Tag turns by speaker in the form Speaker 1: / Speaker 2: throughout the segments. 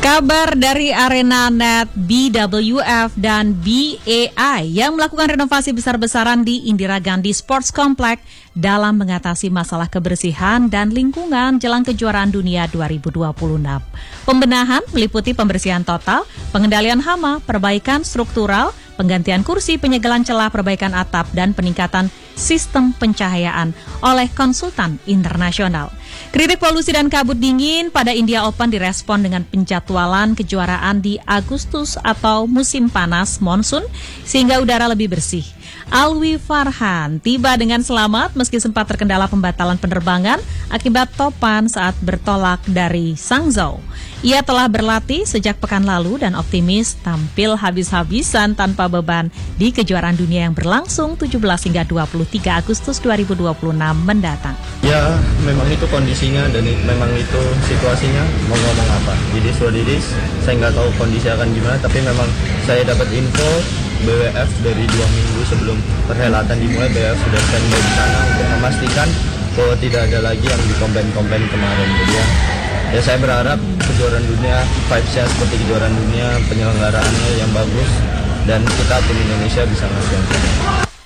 Speaker 1: Kabar dari ArenaNet, BWF, dan BAI yang melakukan renovasi besar-besaran di Indira Gandhi Sports Complex dalam mengatasi masalah kebersihan dan lingkungan jelang kejuaraan dunia 2026. Pembenahan meliputi pembersihan total, pengendalian hama, perbaikan struktural, penggantian kursi, penyegelan celah, perbaikan atap, dan peningkatan sistem pencahayaan oleh konsultan internasional. Kritik polusi dan kabut dingin pada India Open direspon dengan penjadwalan kejuaraan di Agustus atau musim panas monsun sehingga udara lebih bersih. Alwi Farhan tiba dengan selamat meski sempat terkendala pembatalan penerbangan akibat topan saat bertolak dari Hangzhou. Ia telah berlatih sejak pekan lalu dan optimis tampil habis-habisan tanpa beban di kejuaraan dunia yang berlangsung 17 hingga 23 Agustus 2026 mendatang.
Speaker 2: Ya, memang itu kondisinya dan memang itu situasinya, mau ngomong apa. Jadi Swadidis, saya nggak tahu kondisi akan gimana, tapi memang saya dapat info BWF dari 2 minggu sebelum perhelatan dimulai, BWF sudah standby di sana untuk memastikan bahwa tidak ada lagi yang di komplain kemarin. Jadi ya saya berharap kejuaraan dunia, vibes-nya seperti kejuaraan dunia, penyelenggaraannya yang bagus, dan kita tim Indonesia bisa ngasih yang terbaik.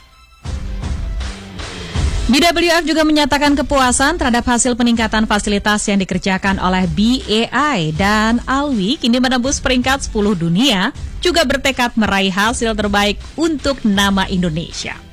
Speaker 1: BWF juga menyatakan kepuasan terhadap hasil peningkatan fasilitas yang dikerjakan oleh BAI dan Alwi kini menembus peringkat 10 dunia, juga bertekad meraih hasil terbaik untuk nama Indonesia.